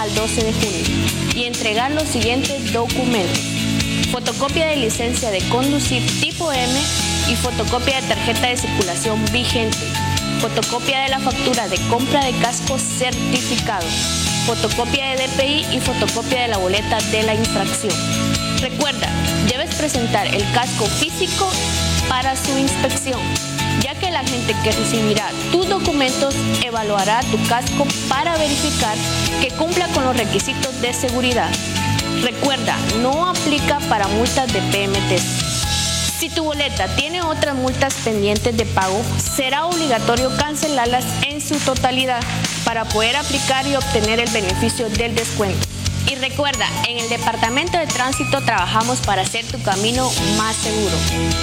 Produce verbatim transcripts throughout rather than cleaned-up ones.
al doce de junio y entregar los siguientes documentos: fotocopia de licencia de conducir tipo M y fotocopia de tarjeta de circulación vigente, fotocopia de la factura de compra de casco certificado, fotocopia de D P I y fotocopia de la boleta de la infracción. Recuerda, debes presentar el casco físico para su inspección, ya que el agente que recibirá tus documentos evaluará tu casco para verificar que cumpla con los requisitos de seguridad. Recuerda, no aplica para multas de P M T. Si tu boleta tiene otras multas pendientes de pago, será obligatorio cancelarlas en su totalidad para poder aplicar y obtener el beneficio del descuento. Y recuerda, en el Departamento de Tránsito trabajamos para hacer tu camino más seguro.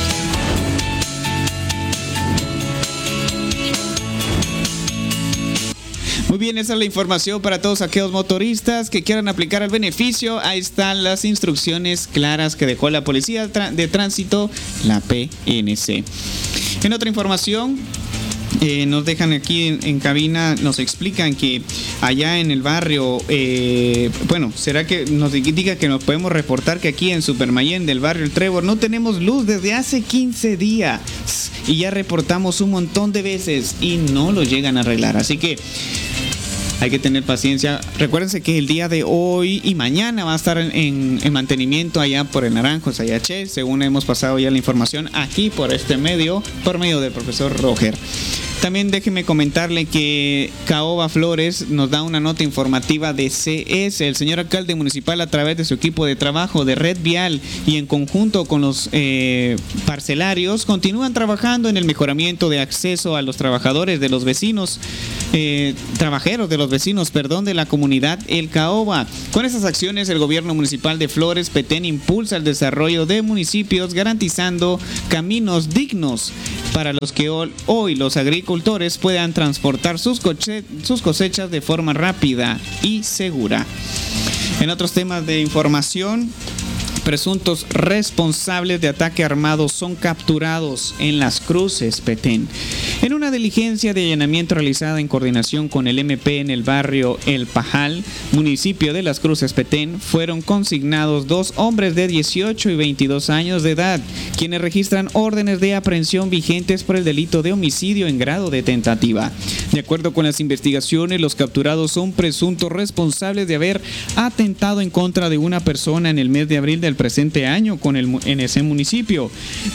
Muy bien, esa es la información para todos aquellos motoristas que quieran aplicar el beneficio. Ahí están las instrucciones claras que dejó la Policía de Tránsito, la P N C. En otra información, eh, nos dejan aquí en, en cabina, nos explican que allá en el barrio, eh, bueno, será que nos indica que nos podemos reportar que aquí en Supermayén del barrio El Trébol no tenemos luz desde hace quince días y ya reportamos un montón de veces y no lo llegan a arreglar. Así que hay que tener paciencia. Recuérdense que el día de hoy y mañana va a estar en, en, en mantenimiento allá por el Naranjo, Sayaché, según hemos pasado ya la información aquí por este medio, por medio del profesor Roger. También déjeme comentarle que Caoba Flores nos da una nota informativa de C S. El señor alcalde municipal, a través de su equipo de trabajo de Red Vial y en conjunto con los eh, parcelarios, continúan trabajando en el mejoramiento de acceso a los trabajadores de los vecinos, eh, trabajeros de los vecinos, perdón, de la comunidad El Caoba. Con esas acciones, el gobierno municipal de Flores, Petén, impulsa el desarrollo de municipios, garantizando caminos dignos para los que hoy los agricultores puedan transportar sus, coche, sus cosechas de forma rápida y segura. En otros temas de información, presuntos responsables de ataque armado son capturados en Las Cruces, Petén. En una diligencia de allanamiento realizada en coordinación con el M P en el barrio El Pajal, municipio de Las Cruces, Petén, fueron consignados dos hombres de dieciocho y veintidós años de edad, quienes registran órdenes de aprehensión vigentes por el delito de homicidio en grado de tentativa. De acuerdo con las investigaciones, los capturados son presuntos responsables de haber atentado en contra de una persona en el mes de abril del presente año con el, en ese municipio,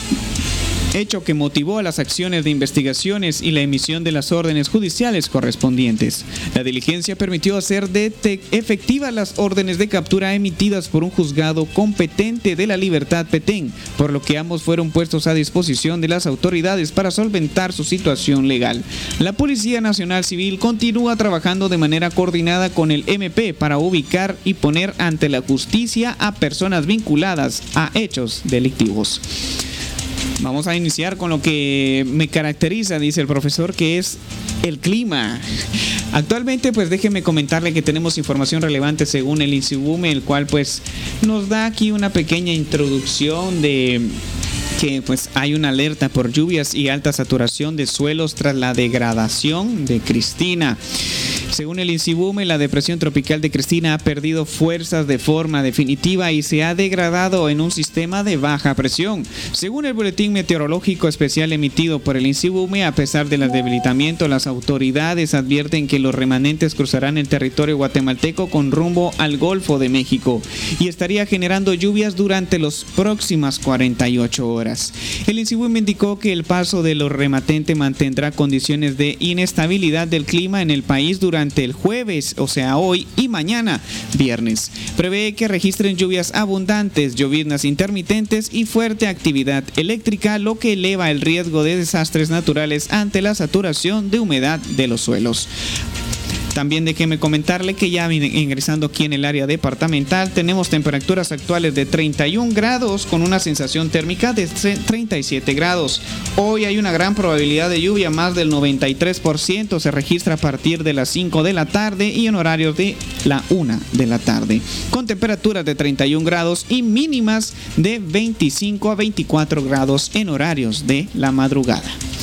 hecho que motivó a las acciones de investigaciones y la emisión de las órdenes judiciales correspondientes. La diligencia permitió hacer de efectivas las órdenes de captura emitidas por un juzgado competente de la Libertad Petén, por lo que ambos fueron puestos a disposición de las autoridades para solventar su situación legal. La Policía Nacional Civil continúa trabajando de manera coordinada con el M P para ubicar y poner ante la justicia a personas vinculadas a hechos delictivos. Vamos a iniciar con lo que me caracteriza, dice el profesor, que es el clima. Actualmente, pues déjeme comentarle que tenemos información relevante según el INSIBUME, el cual pues nos da aquí una pequeña introducción de que pues hay una alerta por lluvias y alta saturación de suelos tras la degradación de Cristina. Según el INSIBUME, la depresión tropical de Cristina ha perdido fuerzas de forma definitiva y se ha degradado en un sistema de baja presión. Según el boletín meteorológico especial emitido por el INSIBUME, a pesar del debilitamiento, las autoridades advierten que los remanentes cruzarán el territorio guatemalteco con rumbo al Golfo de México y estaría generando lluvias durante las próximas cuarenta y ocho horas. El INSIBUME indicó que el paso de los remanentes mantendrá condiciones de inestabilidad del clima en el país durante el jueves, o sea hoy y mañana, viernes. Prevé que registren lluvias abundantes, lloviznas intermitentes y fuerte actividad eléctrica, lo que eleva el riesgo de desastres naturales ante la saturación de humedad de los suelos. También déjeme comentarle que ya ingresando aquí en el área departamental tenemos temperaturas actuales de treinta y un grados con una sensación térmica de treinta y siete grados. Hoy hay una gran probabilidad de lluvia, más del noventa y tres por ciento se registra a partir de las cinco de la tarde y en horarios de la una de la tarde, con temperaturas de treinta y un grados y mínimas de veinticinco a veinticuatro grados en horarios de la madrugada.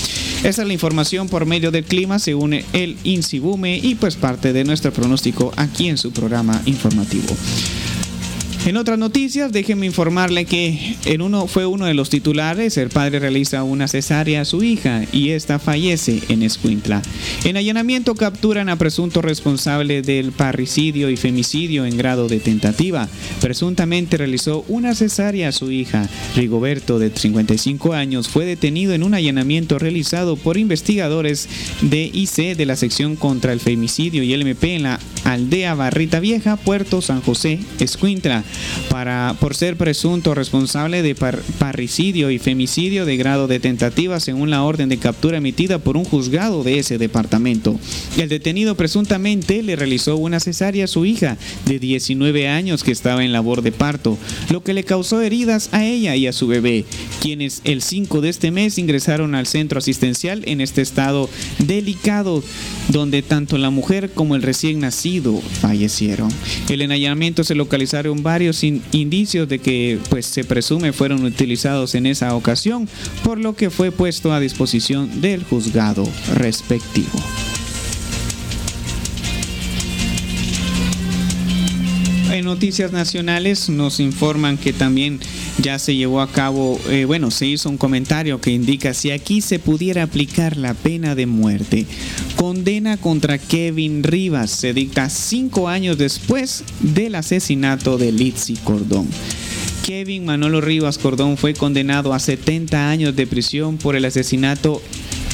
Esa es la información por medio del clima, según el INSIBUME, y pues parte de nuestro pronóstico aquí en su programa informativo. En otras noticias, déjenme informarle que en uno fue uno de los titulares. El padre realiza una cesárea a su hija y esta fallece en Escuintla. En allanamiento capturan a presunto responsable del parricidio y femicidio en grado de tentativa. Presuntamente realizó una cesárea a su hija. Rigoberto, de cincuenta y cinco años, fue detenido en un allanamiento realizado por investigadores de I C de la sección contra el femicidio y el M P en la aldea Barrita Vieja, Puerto San José, Escuintla, para, por ser presunto responsable de par, parricidio y femicidio de grado de tentativa, según la orden de captura emitida por un juzgado de ese departamento. El detenido presuntamente le realizó una cesárea a su hija de diecinueve años que estaba en labor de parto, lo que le causó heridas a ella y a su bebé, quienes el cinco de este mes ingresaron al centro asistencial en este estado delicado, donde tanto la mujer como el recién nacido fallecieron. El allanamiento se localizaron varios In, indicios de que pues se presume fueron utilizados en esa ocasión, por lo que fue puesto a disposición del juzgado respectivo. En noticias nacionales nos informan que también ya se llevó a cabo, eh, bueno, se hizo un comentario que indica: si aquí se pudiera aplicar la pena de muerte. Condena contra Kevin Rivas se dicta cinco años después del asesinato de Litzy Cordón. Kevin Manolo Rivas Cordón fue condenado a setenta años de prisión por el asesinato,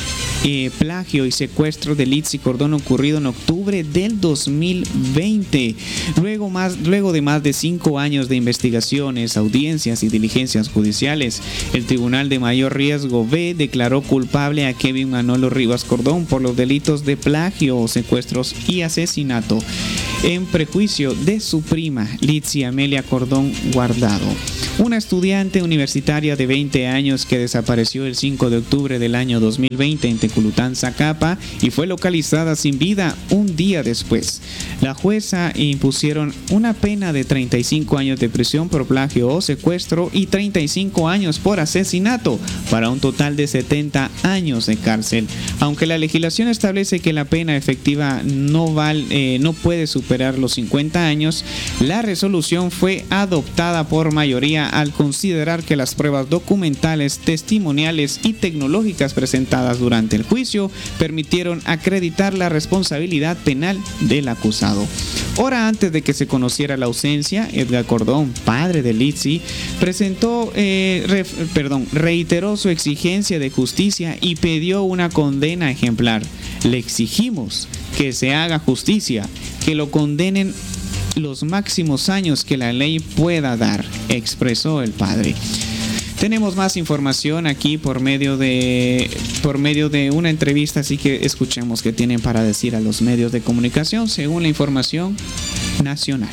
Eh, plagio y secuestro de Litzy Cordón ocurrido en octubre del dos mil veinte. Luego, más, luego de más de cinco años de investigaciones, audiencias y diligencias judiciales, el Tribunal de Mayor Riesgo B declaró culpable a Kevin Manolo Rivas Cordón por los delitos de plagio, secuestros y asesinato en prejuicio de su prima Litzy Amelia Cordón Guardado, una estudiante universitaria de veinte años que desapareció el cinco de octubre del año dos mil veinte en Teculután, Zacapa, y fue localizada sin vida un día después. La jueza impusieron una pena de treinta y cinco años de prisión por plagio o secuestro y treinta y cinco años por asesinato, para un total de setenta años de cárcel. Aunque la legislación establece que la pena efectiva no, val, eh, no puede superar los cincuenta años, la resolución fue adoptada por mayoría al considerar que las pruebas documentales, testimoniales y tecnológicas presentadas durante el juicio permitieron acreditar la responsabilidad penal del acusado. Hora antes de que se conociera la ausencia, Edgar Cordón, padre de Litzy, presentó, eh, re, perdón, reiteró su exigencia de justicia y pidió una condena ejemplar. Le exigimos que se haga justicia, que lo condenen los máximos años que la ley pueda dar, expresó el padre. Tenemos más información aquí por medio de por medio de una entrevista, así que escuchemos qué tienen para decir a los medios de comunicación según la información nacional.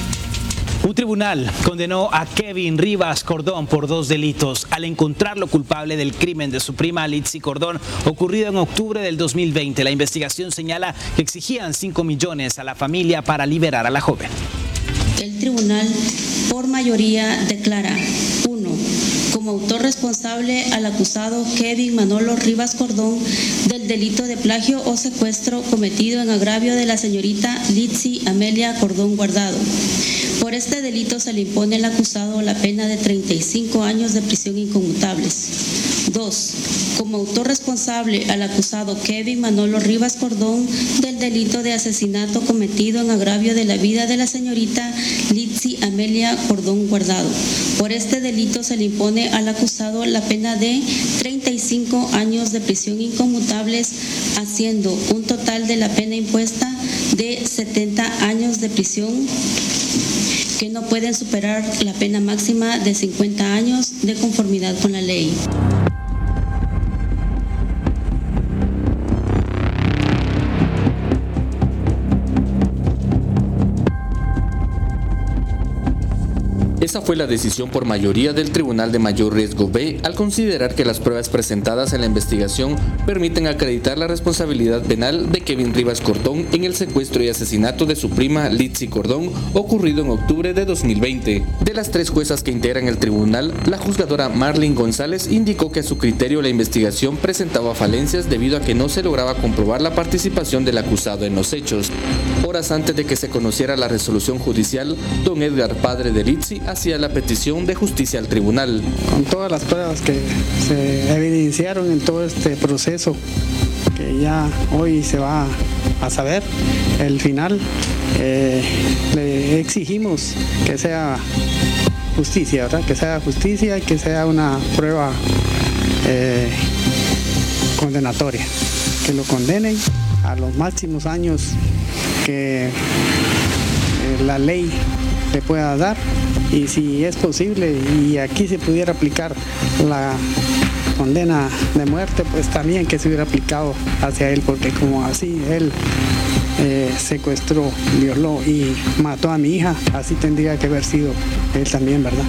Un tribunal condenó a Kevin Rivas Cordón por dos delitos al encontrarlo culpable del crimen de su prima Litzy Cordón ocurrido en octubre del dos mil veinte. La investigación señala que exigían cinco millones a la familia para liberar a la joven. El tribunal por mayoría declara: uno. Como autor responsable al acusado Kevin Manolo Rivas Cordón del delito de plagio o secuestro cometido en agravio de la señorita Litzy Amelia Cordón Guardado. Por este delito se le impone al acusado la pena de treinta y cinco años de prisión inconmutables. dos. Como autor responsable al acusado Kevin Manolo Rivas Cordón del delito de asesinato cometido en agravio de la vida de la señorita Litzy Amelia Cordón Guardado. Por este delito se le impone al acusado la pena de treinta y cinco años de prisión inconmutables, haciendo un total de la pena impuesta de setenta años de prisión, que no pueden superar la pena máxima de cincuenta años de conformidad con la ley. Esa fue la decisión por mayoría del Tribunal de Mayor Riesgo B al considerar que las pruebas presentadas en la investigación permiten acreditar la responsabilidad penal de Kevin Rivas Cordón en el secuestro y asesinato de su prima Litzy Cordón ocurrido en octubre de dos mil veinte. De las tres juezas que integran el tribunal, la juzgadora Marlene González indicó que a su criterio la investigación presentaba falencias debido a que no se lograba comprobar la participación del acusado en los hechos. Horas antes de que se conociera la resolución judicial, don Edgar, padre de Litzy, hacía la petición de justicia al tribunal. Con todas las pruebas que se evidenciaron en todo este proceso, que ya hoy se va a saber el final, eh, le exigimos que sea justicia, ¿verdad? Que sea justicia y que sea una prueba eh, condenatoria, que lo condenen a los máximos años que eh, la ley le pueda dar, y si es posible y aquí se pudiera aplicar la condena de muerte, pues también que se hubiera aplicado hacia él, porque como así él eh, secuestró, violó y mató a mi hija, así tendría que haber sido él también, ¿verdad?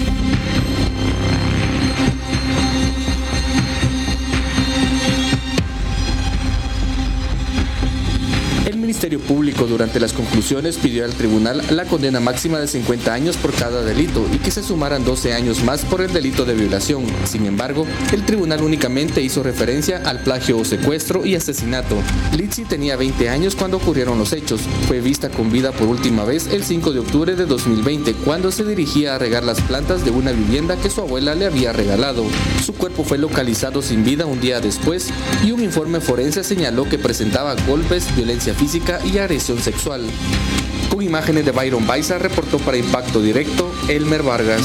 El Ministerio Público durante las conclusiones pidió al tribunal la condena máxima de cincuenta años por cada delito y que se sumaran doce años más por el delito de violación. Sin embargo, el tribunal únicamente hizo referencia al plagio o secuestro y asesinato. Litzy tenía veinte años cuando ocurrieron los hechos. Fue vista con vida por última vez el cinco de octubre de dos mil veinte, cuando se dirigía a regar las plantas de una vivienda que su abuela le había regalado. Su cuerpo fue localizado sin vida un día después y un informe forense señaló que presentaba golpes, violencia física y agresión sexual. Con imágenes de Byron Baiza, reportó para Impacto Directo Elmer Vargas.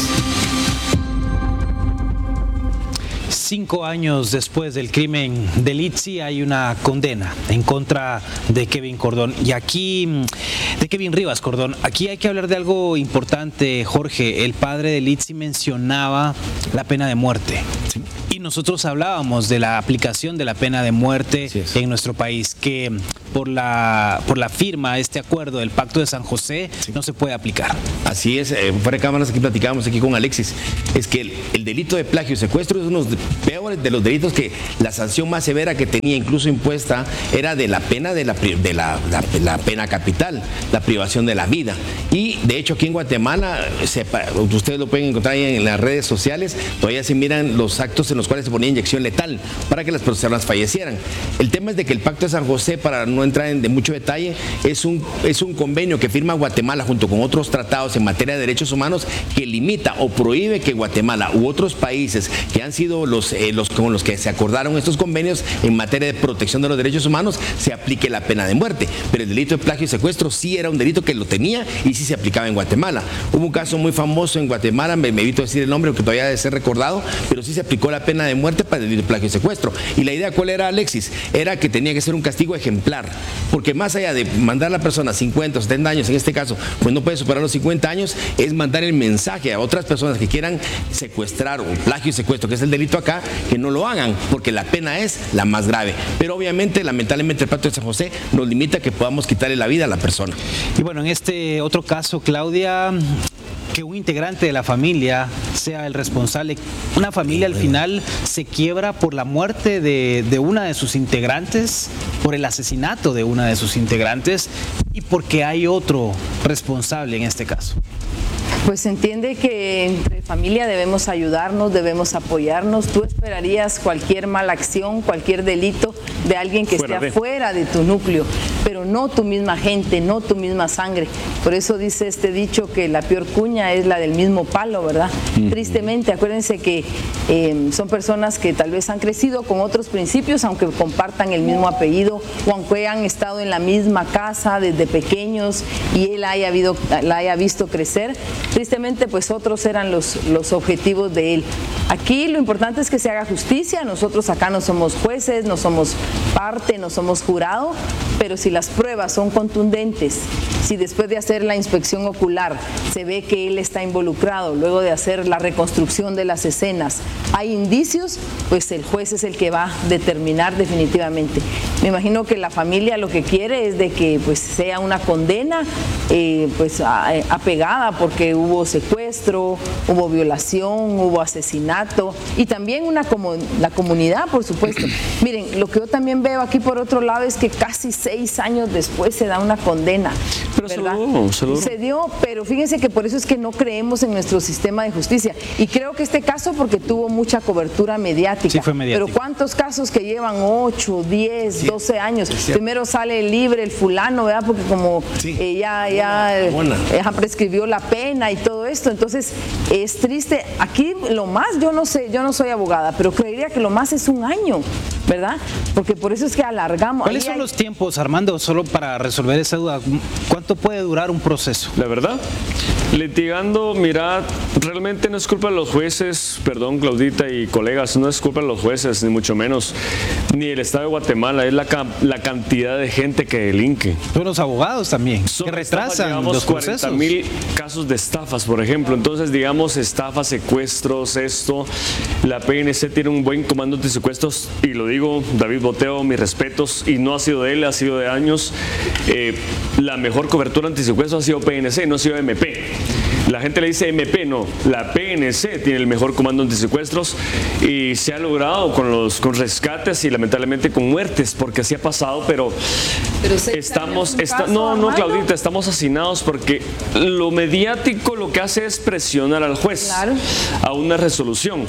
Cinco años después del crimen de Litzy hay una condena en contra de Kevin Cordón. Y aquí, de Kevin Rivas Cordón, aquí hay que hablar de algo importante, Jorge. El padre de Litzy mencionaba la pena de muerte. ¿Sí? Y nosotros hablábamos de la aplicación de la pena de muerte sí en nuestro país, que por la, por la firma, este acuerdo del Pacto de San José, sí, no se puede aplicar. Así es, eh, fuera de cámaras aquí platicábamos aquí con Alexis, es que el, el delito de plagio y secuestro es uno de los peores de los delitos, que la sanción más severa que tenía incluso impuesta era de la pena de la, de la, la, la pena capital, la privación de la vida. Y de hecho aquí en Guatemala, sepa, ustedes lo pueden encontrar ahí en las redes sociales, todavía se miran los actos en los cuales se ponía inyección letal para que las personas fallecieran. El tema es de que el Pacto de San José, para no entrar en de mucho detalle, es un, es un convenio que firma Guatemala junto con otros tratados en materia de derechos humanos que limita o prohíbe que Guatemala u otros países que han sido los, eh, los con los que se acordaron estos convenios en materia de protección de los derechos humanos se aplique la pena de muerte. Pero el delito de plagio y secuestro sí era un delito que lo tenía y sí se aplicaba en Guatemala. Hubo un caso muy famoso en Guatemala, me, me evito decir el nombre porque todavía debe ser recordado, pero sí se aplicó la pena de muerte para el delito de plagio y secuestro. Y la idea, ¿cuál era, Alexis? Era que tenía que ser un castigo ejemplar, porque más allá de mandar a la persona cincuenta o setenta años, en este caso, pues no puede superar los cincuenta años, es mandar el mensaje a otras personas que quieran secuestrar o plagio y secuestro, que es el delito acá, que no lo hagan, porque la pena es la más grave. Pero obviamente, lamentablemente, el Pacto de San José nos limita a que podamos quitarle la vida a la persona. Y bueno, en este otro caso, Claudia, que un integrante de la familia sea el responsable. Una familia al final se quiebra por la muerte de, de una de sus integrantes, por el asesinato de una de sus integrantes y porque hay otro responsable en este caso. Pues se entiende que entre familia debemos ayudarnos, debemos apoyarnos. Tú esperarías cualquier mala acción, cualquier delito de alguien que fuera esté de. afuera de tu núcleo, pero no tu misma gente, no tu misma sangre. Por eso dice este dicho que la peor cuña es la del mismo palo, ¿verdad? Uh-huh. Tristemente, acuérdense que eh, son personas que tal vez han crecido con otros principios, aunque compartan el mismo apellido o aunque hayan estado en la misma casa desde pequeños y él haya habido, la haya visto crecer. Tristemente, pues otros eran los, los objetivos de él. Aquí lo importante es que se haga justicia. Nosotros acá no somos jueces, no somos parte, no somos jurado, pero si las pruebas son contundentes Si después de hacer la inspección ocular se ve que él está involucrado, luego de hacer la reconstrucción de las escenas, hay indicios, pues el juez es el que va a determinar definitivamente. Me imagino que la familia lo que quiere es de que pues sea una condena eh, pues a, eh, apegada, porque hubo secuestro, hubo violación, hubo asesinato y también una como la comunidad, por supuesto. Miren, lo que yo también veo aquí por otro lado es que casi seis años después se da una condena. Pero ¿verdad? se dio, se dio. Se dio, pero fíjense que por eso es que no creemos en nuestro sistema de justicia. Y creo que este caso porque tuvo mucha cobertura mediática. Sí, fue mediático. Pero ¿cuántos casos que llevan ocho, diez, doce años? Primero sale libre el fulano, ¿verdad? Porque como Sí. eh, ya, ya eh, prescribió la pena y todo esto. Entonces, es triste. Aquí lo más, yo no sé, yo no soy abogada, pero creería que lo más es un año, ¿verdad? Porque por eso es que alargamos. ¿Cuáles Ahí son hay... los tiempos, Armando, solo para resolver esa duda? ¿Cuánto puede durar un proceso? La verdad, litigando, mira, realmente no es culpa de los jueces, perdón Claudita y colegas, no es culpa de los jueces, ni mucho menos, ni el Estado de Guatemala, es la, la cantidad de gente que delinque. Son los abogados también, Son que retrasan digamos, los procesos. cuarenta mil casos de estafas, por ejemplo. Entonces, digamos, estafas, secuestros, esto. La P N C tiene un buen comando de secuestros, y lo digo, David Boteo, mis respetos, y no ha sido de él, ha sido de años. Eh, la mejor cobertura antisecuestro ha sido P N C, no ha sido M P. La gente le dice M P, no, la P N C tiene el mejor comando antisecuestros y se ha logrado con los con rescates y lamentablemente con muertes, porque así ha pasado, pero, pero estamos, está, no, no, Claudita, estamos hacinados porque lo mediático lo que hace es presionar al juez claro. a una resolución.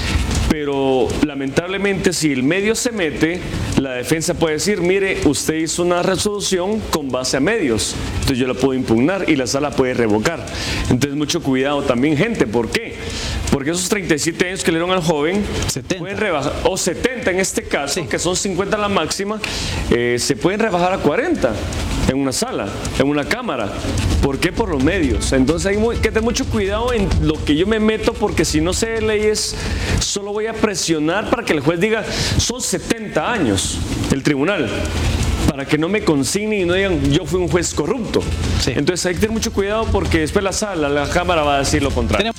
Pero lamentablemente si el medio se mete, la defensa puede decir, mire, usted hizo una resolución con base a medios, entonces yo la puedo impugnar y la sala puede revocar. Entonces mucho cuidado también, gente. ¿Por qué? Porque esos treinta y siete años que le dieron al joven, setenta. pueden rebajar, o setenta en este caso, sí. que son cincuenta la máxima, eh, se pueden rebajar a cuarenta en una sala, en una cámara. ¿Por qué? Por los medios. Entonces hay muy, que tener mucho cuidado en lo que yo me meto, porque si no sé leyes, solo voy a presionar para que el juez diga, son setenta años el tribunal, para que no me consigne y no digan, yo fui un juez corrupto. Sí. Entonces hay que tener mucho cuidado, porque después la sala, la cámara va a decir lo contrario.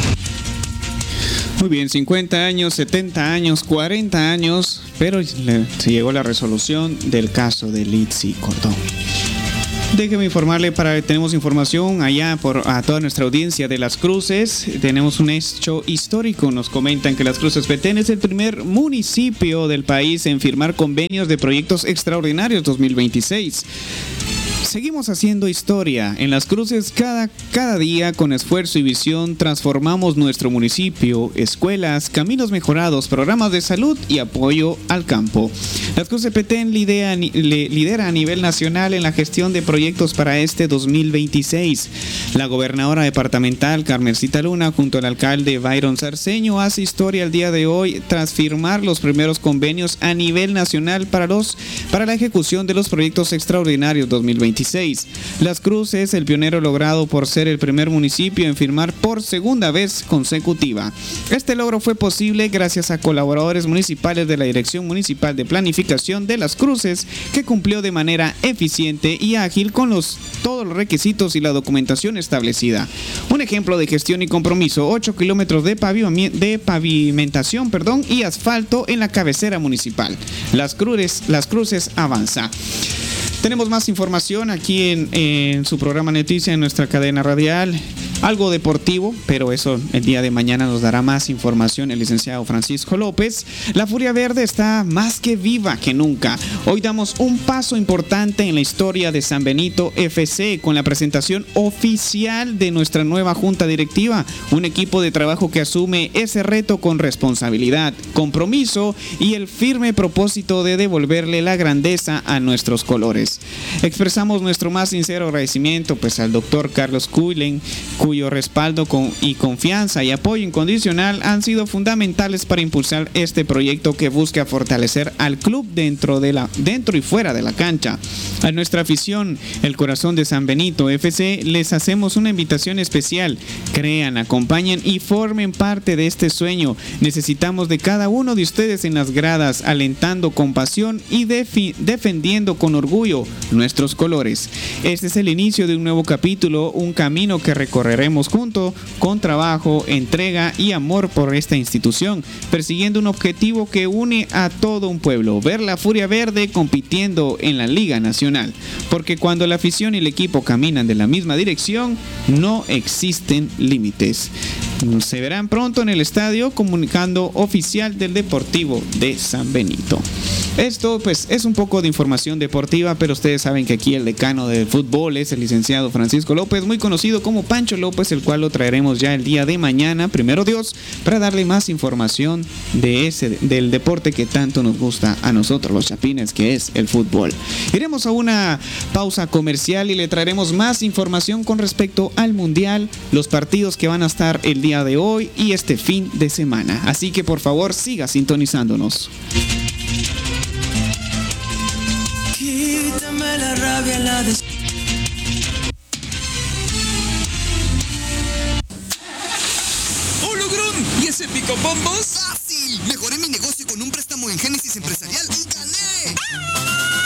Muy bien, cincuenta años, setenta años, cuarenta años, pero le, se llegó la resolución del caso de Litzy Cordón. Déjeme informarle, para tenemos información allá por a toda nuestra audiencia de Las Cruces. Tenemos un hecho histórico. Nos comentan que Las Cruces Petén es el primer municipio del país en firmar convenios de proyectos extraordinarios dos mil veintiséis. Seguimos haciendo historia. En Las Cruces, cada, cada día, con esfuerzo y visión, transformamos nuestro municipio, escuelas, caminos mejorados, programas de salud y apoyo al campo. Las Cruces Petén lidera, lidera a nivel nacional en la gestión de proyectos para este dos mil veintiséis. La gobernadora departamental, Carmencita Luna, junto al alcalde Byron Sarceño, hace historia el día de hoy tras firmar los primeros convenios a nivel nacional para, los, para la ejecución de los proyectos extraordinarios dos mil veintiséis. Las Cruces es el pionero logrado por ser el primer municipio en firmar por segunda vez consecutiva. Este logro fue posible gracias a colaboradores municipales de la Dirección Municipal de Planificación de Las Cruces, que cumplió de manera eficiente y ágil con los, todos los requisitos y la documentación establecida. Un ejemplo de gestión y compromiso: ocho kilómetros de, de pavimentación perdón, y asfalto en la cabecera municipal. Las Cruces, Las Cruces avanza. Tenemos más información aquí en, en su programa Noticia, en nuestra cadena radial. Algo deportivo, pero eso el día de mañana nos dará más información el licenciado Francisco López. La Furia Verde está más que viva que nunca. Hoy damos un paso importante en la historia de San Benito F C con la presentación oficial de nuestra nueva junta directiva, un equipo de trabajo que asume ese reto con responsabilidad, compromiso y el firme propósito de devolverle la grandeza a nuestros colores. Expresamos nuestro más sincero agradecimiento pues al doctor Carlos Cullen, cuyo respaldo con, y confianza y apoyo incondicional han sido fundamentales para impulsar este proyecto que busca fortalecer al club dentro, de la, dentro y fuera de la cancha. A nuestra afición, el Corazón de San Benito F C, les hacemos una invitación especial. Crean, acompañen y formen parte de este sueño. Necesitamos de cada uno de ustedes en las gradas, alentando con pasión y defi- defendiendo con orgullo nuestros colores. Este es el inicio de un nuevo capítulo, un camino que recorreremos juntos con trabajo, entrega y amor por esta institución, persiguiendo un objetivo que une a todo un pueblo, ver la Furia Verde compitiendo en la Liga Nacional. Porque cuando la afición y el equipo caminan de la misma dirección, no existen límites. Se verán pronto en el estadio, comunicando oficial del Deportivo de San Benito. Esto pues es un poco de información deportiva, pero ustedes saben que aquí el decano del fútbol es el licenciado Francisco López, muy conocido como Pancho López, el cual lo traeremos ya el día de mañana, primero Dios, para darle más información de ese, del deporte que tanto nos gusta a nosotros los chapines, que es el fútbol. Iremos a una pausa comercial y le traeremos más información con respecto al Mundial, los partidos que van a estar el día de hoy y este fin de semana. Así que por favor siga sintonizándonos. Quítame la rabia, la des... ¡Hologrón! ¿Y ese picabombas? ¡Fácil! Mejoré mi negocio con un préstamo en Génesis Empresarial y gané.